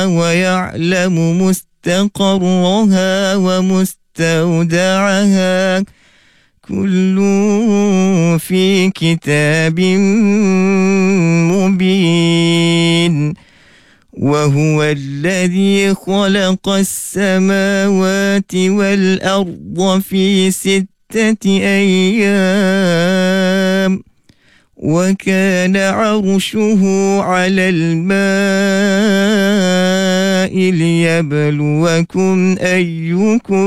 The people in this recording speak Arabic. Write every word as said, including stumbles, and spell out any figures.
ويعلم مستقرها ومستودعها كل في كتاب مبين وهو الذي خلق السماوات والأرض في ستة أيام وكان عرشه على الماء ليبلوكم أيكم